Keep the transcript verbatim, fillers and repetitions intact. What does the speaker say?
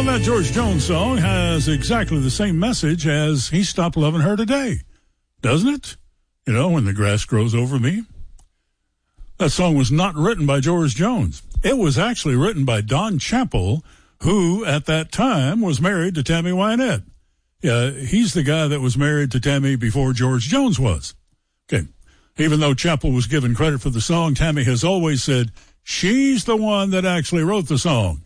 Well, that George Jones song has exactly the same message as He Stopped Loving Her Today, doesn't it? You know, when the grass grows over me. That song was not written by George Jones. It was actually written by Don Chappell, who at that time was married to Tammy Wynette. Yeah, he's the guy that was married to Tammy before George Jones was. Okay. Even though Chappell was given credit for the song, Tammy has always said she's the one that actually wrote the song.